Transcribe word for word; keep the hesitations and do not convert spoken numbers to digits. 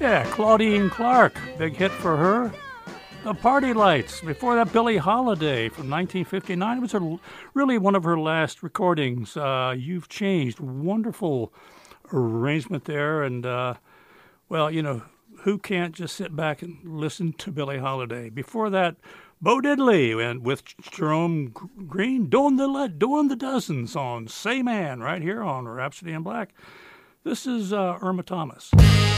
Yeah, Claudine Clark, big hit for her. The Party Lights. Before that, Billie Holiday from nineteen fifty-nine. It was her, really one of her last recordings. Uh, You've Changed. Wonderful arrangement there. And, uh, well, you know, who can't just sit back and listen to Billie Holiday? Before that, Bo Diddley and with Jerome Green doing the, doing the dozens on Say Man right here on Rhapsody in Black. This is uh, Irma Thomas.